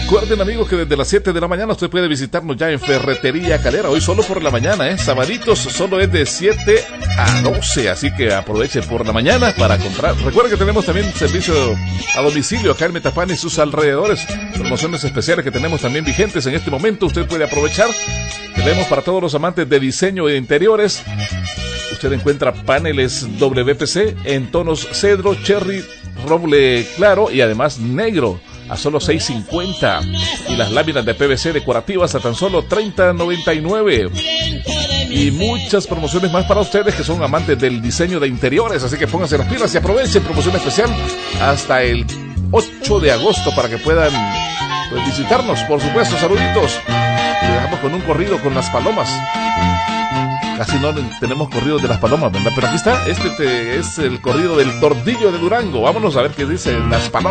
Recuerden, amigos, que desde las 7 de la mañana usted puede visitarnos ya en Ferretería Calera. Hoy solo por la mañana, sabaditos solo es de 7 a 12. Así que aproveche por la mañana para comprar. Recuerden que tenemos también servicio a domicilio acá en Metapán y sus alrededores. Promociones especiales que tenemos también vigentes en este momento. Usted puede aprovechar. Tenemos para todos los amantes de diseño de interiores. Usted encuentra paneles WPC en tonos cedro, cherry, roble claro y además negro a solo $6.50, y las láminas de PVC decorativas a tan solo $30.99, y muchas promociones más para ustedes que son amantes del diseño de interiores. Así que pónganse las pilas y aprovechen promoción especial hasta el 8 de agosto para que puedan visitarnos. Por supuesto, saluditos. Y dejamos con un corrido con las palomas. Casi no tenemos corridos de las palomas, ¿verdad? Pero aquí está, este es el corrido del Tordillo de Durango. Vámonos a ver qué dicen las palomas.